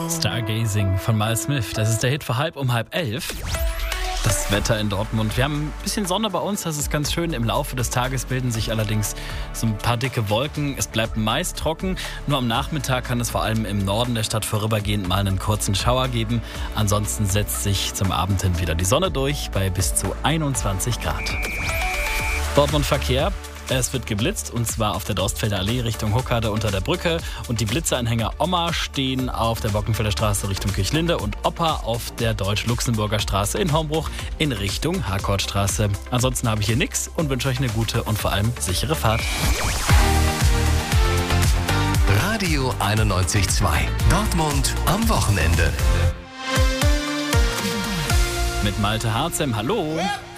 Stargazing von Miles Smith. Das ist der Hit für um 10:30. Das Wetter in Dortmund. Wir haben ein bisschen Sonne bei uns, das ist ganz schön. Im Laufe des Tages bilden sich allerdings so ein paar dicke Wolken. Es bleibt meist trocken. Nur am Nachmittag kann es vor allem im Norden der Stadt vorübergehend mal einen kurzen Schauer geben. Ansonsten setzt sich zum Abend hin wieder die Sonne durch bei bis zu 21 Grad. Dortmund Verkehr. Es wird geblitzt und zwar auf der Dorstfelder Allee Richtung Hockade unter der Brücke und die Blitzeanhänger Oma stehen auf der Bockenfelder Straße Richtung Kirchlinde und Opa auf der Deutsch-Luxemburger Straße in Hombruch in Richtung Harkortstraße. Ansonsten habe ich hier nichts und wünsche euch eine gute und vor allem sichere Fahrt. Radio 91.2. Dortmund am Wochenende. Mit Malte Harzem, hallo.